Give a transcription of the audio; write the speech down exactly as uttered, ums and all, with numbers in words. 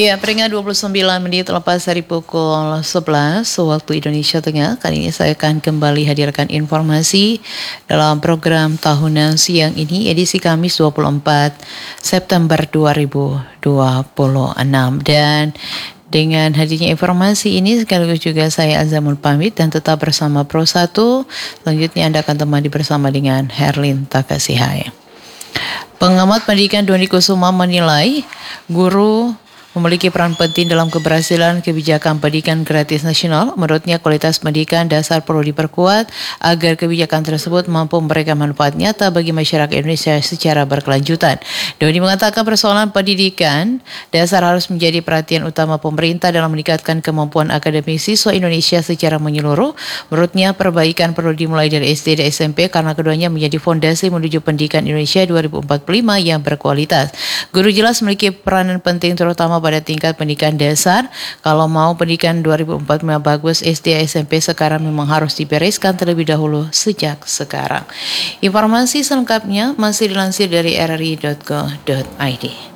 Ya, peringkat dua puluh sembilan menit lepas dari pukul sebelas waktu Indonesia Tengah. Kali ini saya akan kembali hadirkan informasi dalam program tahunan siang ini, edisi Kamis dua puluh empat September dua ribu dua puluh enam. Dan dengan hadirnya informasi ini sekaligus juga saya Azamul pamit dan tetap bersama Pro satu. Selanjutnya Anda akan temani bersama dengan Herlin Takasihai. Pengamat pendidikan Doni Kusuma menilai guru memiliki peran penting dalam keberhasilan kebijakan pendidikan gratis nasional. Menurutnya, kualitas pendidikan dasar perlu diperkuat agar kebijakan tersebut mampu memberikan manfaat nyata bagi masyarakat Indonesia secara berkelanjutan. Doni mengatakan persoalan pendidikan dasar harus menjadi perhatian utama pemerintah dalam meningkatkan kemampuan akademik siswa Indonesia secara menyeluruh. Menurutnya, perbaikan perlu dimulai dari S D dan S M P karena keduanya menjadi fondasi menuju pendidikan Indonesia dua ribu empat puluh lima yang berkualitas. Guru jelas memiliki peranan penting terutama pada tingkat pendidikan dasar. Kalau mau pendidikan dua ribu empat puluh lima bagus, S D S M P sekarang memang harus dibereskan terlebih dahulu sejak sekarang. Informasi selengkapnya masih dilansir dari r r i dot co dot i d.